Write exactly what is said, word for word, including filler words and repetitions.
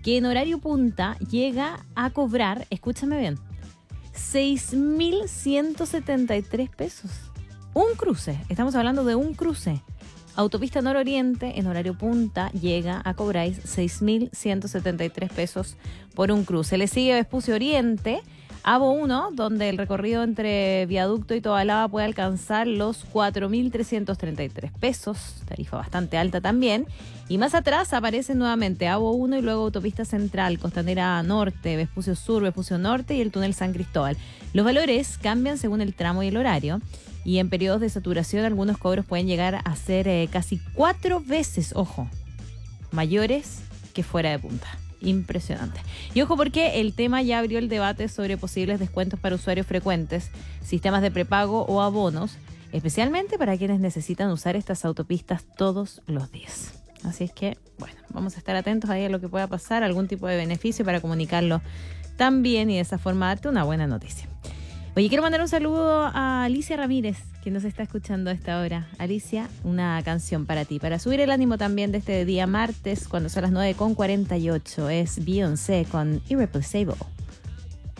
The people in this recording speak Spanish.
que en horario punta llega a cobrar, escúchame bien, seis mil ciento setenta y tres pesos. Un cruce, estamos hablando de un cruce. Autopista Nororiente en horario punta llega a cobrar seis mil ciento setenta y tres pesos por un cruce. Le sigue Vespucio Oriente, A B O uno, donde el recorrido entre Viaducto y Tobalaba puede alcanzar los cuatro mil trescientos treinta y tres pesos, tarifa bastante alta también. Y más atrás aparecen nuevamente A B O uno y luego Autopista Central, Costanera Norte, Vespucio Sur, Vespucio Norte y el túnel San Cristóbal. Los valores cambian según el tramo y el horario. Y en periodos de saturación algunos cobros pueden llegar a ser eh, casi cuatro veces, ojo, mayores que fuera de punta. Impresionante. Y ojo porque el tema ya abrió el debate sobre posibles descuentos para usuarios frecuentes, sistemas de prepago o abonos, especialmente para quienes necesitan usar estas autopistas todos los días. Así es que, bueno, vamos a estar atentos ahí a lo que pueda pasar, algún tipo de beneficio para comunicarlo también y de esa forma darte una buena noticia. Oye, quiero mandar un saludo a Alicia Ramírez, que nos está escuchando a esta hora. Alicia, una canción para ti, para subir el ánimo también de este día martes, cuando son las nueve con cuarenta y ocho. Es Beyoncé con Irreplaceable.